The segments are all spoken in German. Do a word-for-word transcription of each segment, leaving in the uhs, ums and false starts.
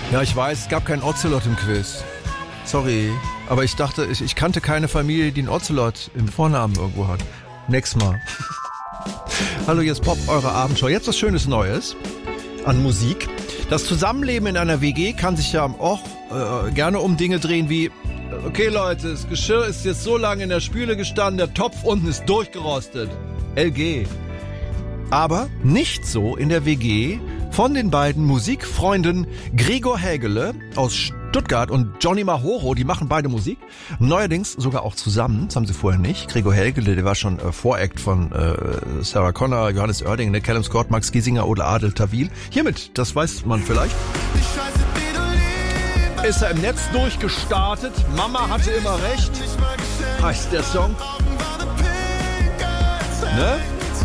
Ja, ich weiß, es gab keinen Ocelot im Quiz. Sorry, aber ich dachte, ich, ich kannte keine Familie, die einen Ocelot im Vornamen irgendwo hat. Nächstes Mal. Hallo, hier ist Pop, eure Abendshow. Jetzt was Schönes Neues an Musik. Das Zusammenleben in einer W G kann sich ja auch äh, gerne um Dinge drehen wie: Okay Leute, das Geschirr ist jetzt so lange in der Spüle gestanden, der Topf unten ist durchgerostet. L G. Aber nicht so in der W G von den beiden Musikfreunden Gregor Hägele aus Stuttgart und Johnny Mahoro. Die machen beide Musik. Neuerdings sogar auch zusammen. Das haben sie vorher nicht. Gregor Hägele, der war schon äh, Voract von äh, Sarah Connor, Johannes Oerding, ne, Callum Scott, Max Giesinger oder Adel Tawil. Hiermit, das weiß man vielleicht, ist er im Netz durchgestartet. Mama hatte immer recht, heißt der Song. Ne?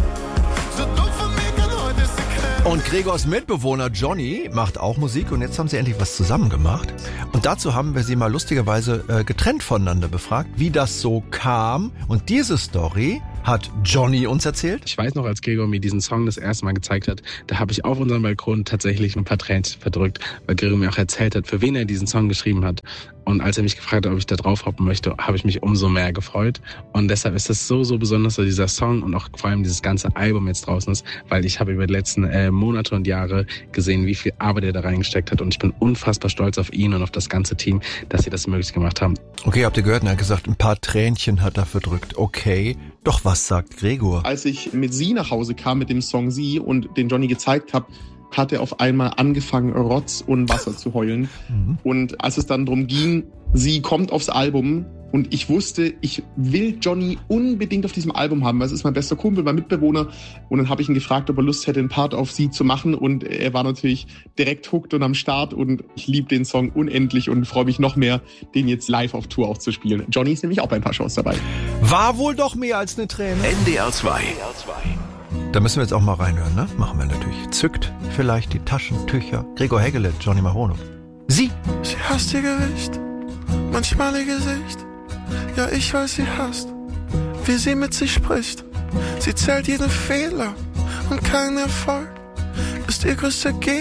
Und Gregors Mitbewohner Johnny macht auch Musik und jetzt haben sie endlich was zusammen gemacht. Und dazu haben wir sie mal lustigerweise äh, getrennt voneinander befragt, wie das so kam. Und diese Story hat Johnny uns erzählt. Ich weiß noch, als Gregor mir diesen Song das erste Mal gezeigt hat, da habe ich auf unserem Balkon tatsächlich ein paar Tränchen verdrückt, weil Gregor mir auch erzählt hat, für wen er diesen Song geschrieben hat. Und als er mich gefragt hat, ob ich da drauf hoppen möchte, habe ich mich umso mehr gefreut. Und deshalb ist das so, so besonders, dass dieser Song und auch vor allem dieses ganze Album jetzt draußen ist, weil ich habe über die letzten äh, Monate und Jahre gesehen, wie viel Arbeit er da reingesteckt hat. Und ich bin unfassbar stolz auf ihn und auf das ganze Team, dass sie das möglich gemacht haben. Okay, habt ihr gehört? Er hat gesagt, ein paar Tränchen hat er verdrückt. Okay, doch was sagt Gregor? Als ich mit Sie nach Hause kam mit dem Song Sie und den Johnny gezeigt habe, hat er auf einmal angefangen, Rotz und Wasser zu heulen. Mhm. Und als es dann darum ging, sie kommt aufs Album und ich wusste, ich will Johnny unbedingt auf diesem Album haben, weil es ist mein bester Kumpel, mein Mitbewohner. Und dann habe ich ihn gefragt, ob er Lust hätte, einen Part auf sie zu machen. Und er war natürlich direkt hooked und am Start. Und ich liebe den Song unendlich und freue mich noch mehr, den jetzt live auf Tour auch zu spielen. Johnny ist nämlich auch bei ein paar Shows dabei. War wohl doch mehr als eine Träne. N D R zwei. Da müssen wir jetzt auch mal reinhören, ne? Machen wir natürlich. Zückt vielleicht die Taschentücher. Gregor Hägele, Johnny Mahoro. Sie. Sie hasst ihr Gewicht, manchmal ihr Gesicht. Ja, ich weiß, sie hasst, wie sie mit sich spricht. Sie zählt jeden Fehler und keinen Erfolg. Ist ihr größter Gegner.